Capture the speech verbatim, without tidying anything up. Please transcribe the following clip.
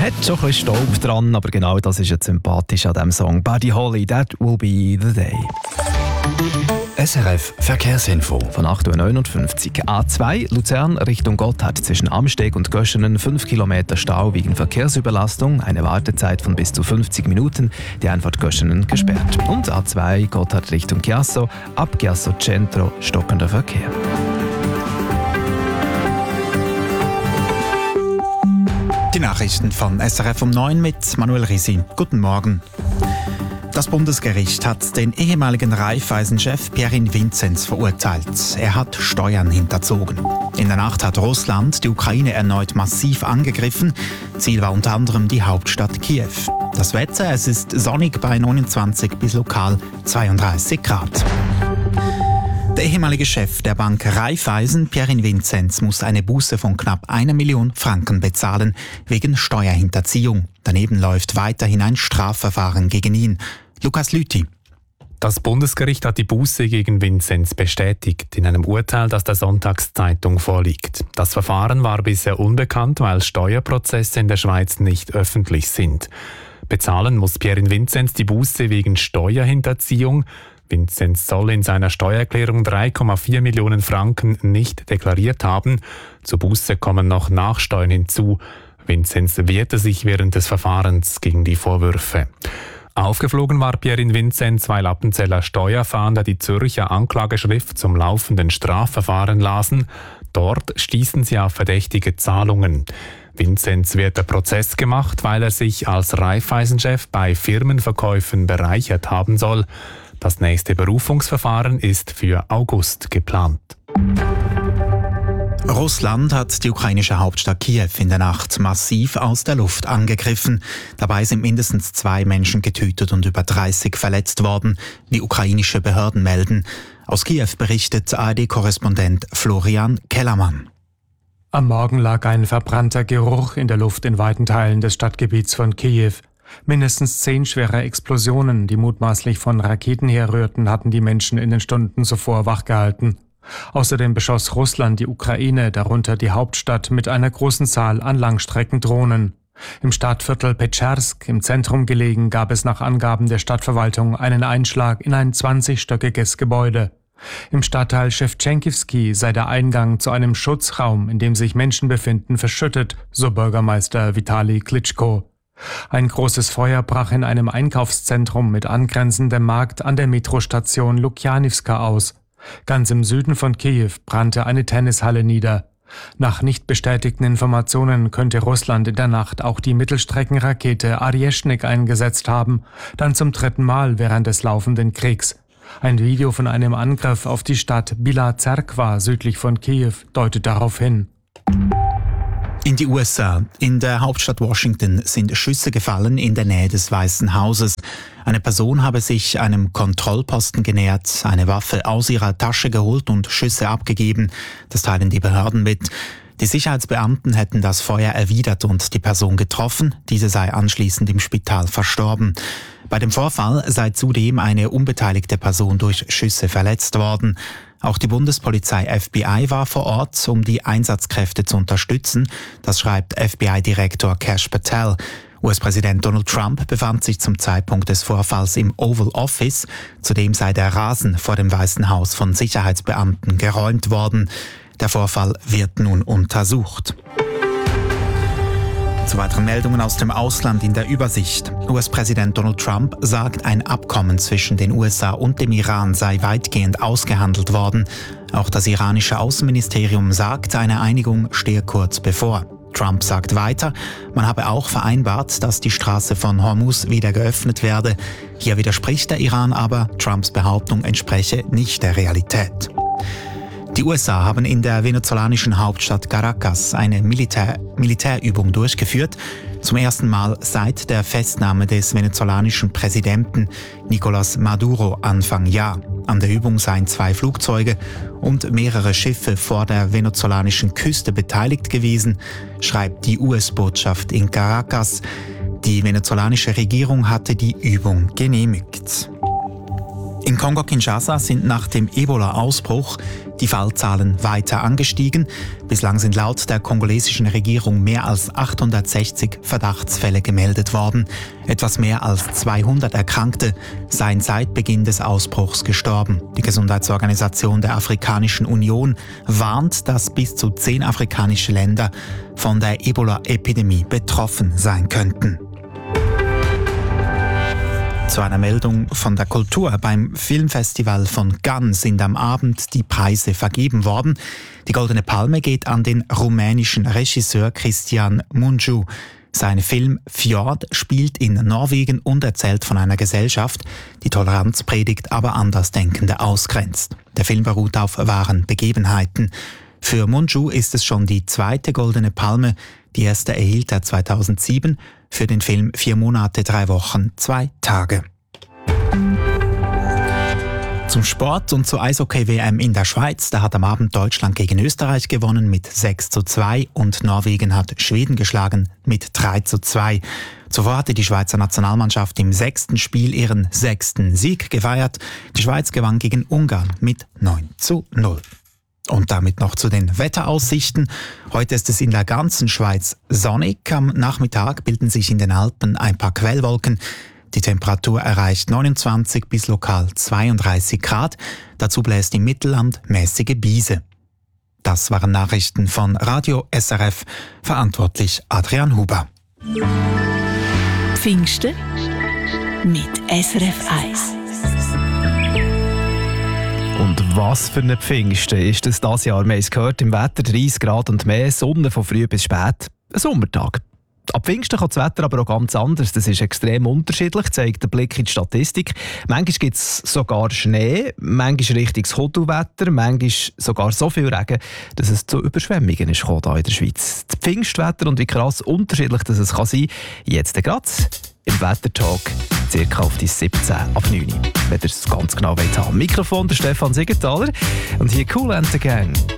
hat schon ein bisschen Staub dran, aber genau das ist jetzt sympathisch an diesem Song. Buddy Holly, That Will Be The Day. S R F Verkehrsinfo. Von acht Uhr neunundfünfzig. A zwei Luzern Richtung Gotthard zwischen Amsteg und Göschenen fünf Kilometer Stau wegen Verkehrsüberlastung. Eine Wartezeit von bis zu fünfzig Minuten. Die Einfahrt Göschenen gesperrt. Und A zwei Gotthard Richtung Chiasso. Ab Chiasso Centro stockender Verkehr. Die Nachrichten von S R F um neun mit Manuel Risi. Guten Morgen. Das Bundesgericht hat den ehemaligen Raiffeisen-Chef Pierin Vinzenz verurteilt. Er hat Steuern hinterzogen. In der Nacht hat Russland die Ukraine erneut massiv angegriffen. Ziel war unter anderem die Hauptstadt Kiew. Das Wetter, es ist sonnig bei neunundzwanzig bis lokal zweiunddreißig Grad. Der ehemalige Chef der Bank Raiffeisen, Pierin Vinzenz, muss eine Buße von knapp einer Million Franken bezahlen, wegen Steuerhinterziehung. Daneben läuft weiterhin ein Strafverfahren gegen ihn. Lukas Lüthi. Das Bundesgericht hat die Buße gegen Vinzenz bestätigt, in einem Urteil, das der Sonntagszeitung vorliegt. Das Verfahren war bisher unbekannt, weil Steuerprozesse in der Schweiz nicht öffentlich sind. Bezahlen muss Pierin Vinzenz die Buße wegen Steuerhinterziehung. Vinzenz soll in seiner Steuererklärung drei Komma vier Millionen Franken nicht deklariert haben. Zur Buße kommen noch Nachsteuern hinzu. Vinzenz wehrte sich während des Verfahrens gegen die Vorwürfe. Aufgeflogen war Pierin Vinzenz, weil Appenzeller Steuerfahnder die Zürcher Anklageschrift zum laufenden Strafverfahren lasen. Dort stießen sie auf verdächtige Zahlungen. Vinzenz wird der Prozess gemacht, weil er sich als Raiffeisen-Chef bei Firmenverkäufen bereichert haben soll. Das nächste Berufungsverfahren ist für August geplant. Russland hat die ukrainische Hauptstadt Kiew in der Nacht massiv aus der Luft angegriffen. Dabei sind mindestens zwei Menschen getötet und über dreißig verletzt worden, wie ukrainische Behörden melden. Aus Kiew berichtet A R D-Korrespondent Florian Kellermann. Am Morgen lag ein verbrannter Geruch in der Luft in weiten Teilen des Stadtgebiets von Kiew. Mindestens zehn schwere Explosionen, die mutmaßlich von Raketen herrührten, hatten die Menschen in den Stunden zuvor wachgehalten. Außerdem beschoss Russland die Ukraine, darunter die Hauptstadt, mit einer großen Zahl an Langstreckendrohnen. Im Stadtviertel Petschersk, im Zentrum gelegen, gab es nach Angaben der Stadtverwaltung einen Einschlag in ein zwanzigstöckiges Gebäude. Im Stadtteil Schewtschenkivsky sei der Eingang zu einem Schutzraum, in dem sich Menschen befinden, verschüttet, so Bürgermeister Vitali Klitschko. Ein großes Feuer brach in einem Einkaufszentrum mit angrenzendem Markt an der Metrostation Lukjanivska aus. Ganz im Süden von Kiew brannte eine Tennishalle nieder. Nach nicht bestätigten Informationen könnte Russland in der Nacht auch die Mittelstreckenrakete Arjeschnik eingesetzt haben, dann zum dritten Mal während des laufenden Kriegs. Ein Video von einem Angriff auf die Stadt Bila Zerkva südlich von Kiew deutet darauf hin. In die U S A. In der Hauptstadt Washington sind Schüsse gefallen in der Nähe des Weißen Hauses. Eine Person habe sich einem Kontrollposten genähert, eine Waffe aus ihrer Tasche geholt und Schüsse abgegeben. Das teilen die Behörden mit. Die Sicherheitsbeamten hätten das Feuer erwidert und die Person getroffen. Diese sei anschließend im Spital verstorben. Bei dem Vorfall sei zudem eine unbeteiligte Person durch Schüsse verletzt worden. Auch die Bundespolizei F B I war vor Ort, um die Einsatzkräfte zu unterstützen. Das schreibt F B I-Direktor Kash Patel. U S-Präsident Donald Trump befand sich zum Zeitpunkt des Vorfalls im Oval Office. Zudem sei der Rasen vor dem Weißen Haus von Sicherheitsbeamten geräumt worden. Der Vorfall wird nun untersucht. Zu weiteren Meldungen aus dem Ausland in der Übersicht. U S-Präsident Donald Trump sagt, ein Abkommen zwischen den U S A und dem Iran sei weitgehend ausgehandelt worden. Auch das iranische Außenministerium sagt, eine Einigung stehe kurz bevor. Trump sagt weiter, man habe auch vereinbart, dass die Straße von Hormuz wieder geöffnet werde. Hier widerspricht der Iran aber, Trumps Behauptung entspreche nicht der Realität. Die U S A haben in der venezolanischen Hauptstadt Caracas eine Militär- Militärübung durchgeführt. Zum ersten Mal seit der Festnahme des venezolanischen Präsidenten Nicolás Maduro Anfang Jahr. An der Übung seien zwei Flugzeuge und mehrere Schiffe vor der venezolanischen Küste beteiligt gewesen, schreibt die U S-Botschaft in Caracas. Die venezolanische Regierung hatte die Übung genehmigt. In Kongo-Kinshasa sind nach dem Ebola-Ausbruch die Fallzahlen weiter angestiegen. Bislang sind laut der kongolesischen Regierung mehr als achthundertsechzig Verdachtsfälle gemeldet worden. Etwas mehr als zweihundert Erkrankte seien seit Beginn des Ausbruchs gestorben. Die Gesundheitsorganisation der Afrikanischen Union warnt, dass bis zu zehn afrikanische Länder von der Ebola-Epidemie betroffen sein könnten. Zu einer Meldung von der Kultur. Beim Filmfestival von Cannes sind am Abend die Preise vergeben worden. Die Goldene Palme geht an den rumänischen Regisseur Cristian Mungiu. Sein Film Fjord spielt in Norwegen und erzählt von einer Gesellschaft, die Toleranz predigt, aber Andersdenkende ausgrenzt. Der Film beruht auf wahren Begebenheiten. Für Mungiu ist es schon die zweite Goldene Palme. Die erste erhielt er zweitausendsieben für den Film Vier Monate, drei Wochen, zwei Tage. Zum Sport und zur Eishockey-W M in der Schweiz. Da hat am Abend Deutschland gegen Österreich gewonnen mit sechs zu zwei und Norwegen hat Schweden geschlagen mit drei zu zwei. Zuvor hatte die Schweizer Nationalmannschaft im sechsten Spiel ihren sechsten Sieg gefeiert. Die Schweiz gewann gegen Ungarn mit neun zu null. Und damit noch zu den Wetteraussichten. Heute ist es in der ganzen Schweiz sonnig. Am Nachmittag bilden sich in den Alpen ein paar Quellwolken. Die Temperatur erreicht neunundzwanzig bis lokal zweiunddreißig Grad. Dazu bläst im Mittelland mäßige Biese. Das waren Nachrichten von Radio S R F. Verantwortlich Adrian Huber. Pfingsten mit S R F eins. Und was für ein Pfingsten ist das dieses Jahr? Wir haben es gehört, im Wetter dreißig Grad und mehr, Sonne von früh bis spät. Ein Sommertag. Ab Pfingsten kann das Wetter aber auch ganz anders. Das ist extrem unterschiedlich, zeigt der Blick in die Statistik. Manchmal gibt es sogar Schnee, manchmal richtiges Hodelwetter, manchmal sogar so viel Regen, dass es zu Überschwemmungen ist hier in der Schweiz. Das Pfingstwetter und wie krass unterschiedlich das es kann sein kann, jetzt gerade im Wettertalk circa auf die siebzehn ab neun. Wenn ihr es ganz genau wollt haben. Mikrofon der Stefan Siegenthaler und hier Kool and the Gang.